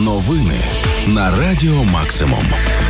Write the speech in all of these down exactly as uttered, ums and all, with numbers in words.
Новини на Радіо Максимум.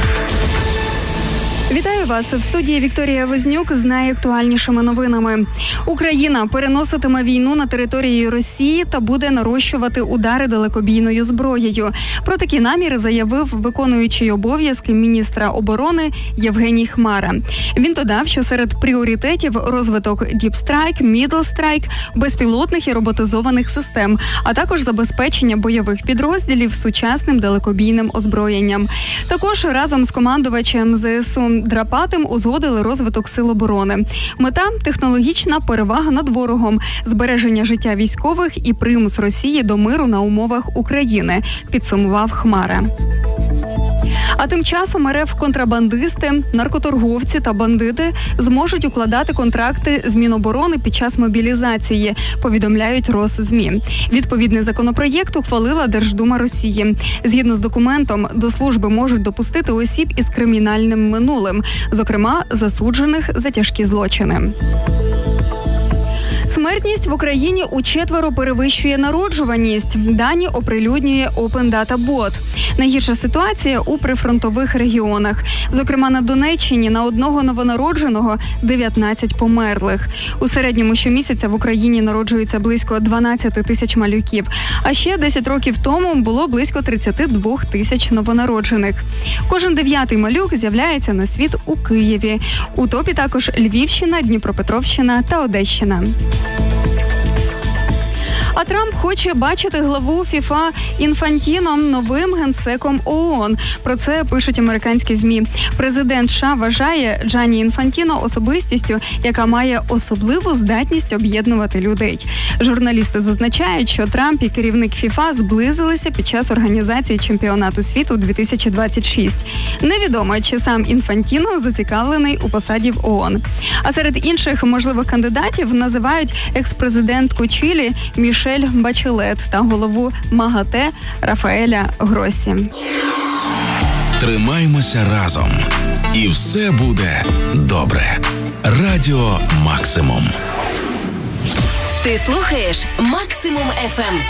Вітаю вас в студії Вікторія Вознюк з найактуальнішими новинами. Україна переноситиме війну на території Росії та буде нарощувати удари далекобійною зброєю. Про такі наміри заявив виконуючий обов'язки міністра оборони Євгеній Хмара. Він додав, що серед пріоритетів розвиток Deep Strike, Middle Strike, безпілотних і роботизованих систем, а також забезпечення бойових підрозділів сучасним далекобійним озброєнням. Також разом з командувачем ЗСУ Драпатим узгодили розвиток сил оборони. Мета – технологічна перевага над ворогом, збереження життя військових і примус Росії до миру на умовах України, підсумував Хмара. А тим часом РФ контрабандисти, наркоторговці та бандити зможуть укладати контракти з Міноборони під час мобілізації, повідомляють Росзмі. Відповідний законопроєкт ухвалила Держдума Росії. Згідно з документом, до служби можуть допустити осіб із кримінальним минулим, зокрема засуджених за тяжкі злочини. Смертність в Україні учетверо перевищує народжуваність. Дані оприлюднює Open Data Bot. Найгірша ситуація у прифронтових регіонах. Зокрема, на Донеччині на одного новонародженого дев'ятнадцять померлих. У середньому щомісяця в Україні народжується близько дванадцять тисяч малюків. А ще десять років тому було близько тридцять два тисяч новонароджених. Кожен дев'ятий малюк з'являється на світ у Києві. У топі також Львівщина, Дніпропетровщина та Одещина. А Трамп хоче бачити главу ФІФА Інфантіно новим генсеком ООН. Про це пишуть американські ЗМІ. Президент США вважає Джанні Інфантіно особистістю, яка має особливу здатність об'єднувати людей. Журналісти зазначають, що Трамп і керівник ФІФА зблизилися під час організації чемпіонату світу дві тисячі двадцять шість. Невідомо, чи сам Інфантіно зацікавлений у посаді в ООН. А серед інших можливих кандидатів називають екс-президентку Чилі Мішель Бачелет та голову МАГАТЕ Рафаеля Гроссі. Тримаймося разом. І все буде добре. Радіо Максимум. Ти слухаєш Максимум еф ем.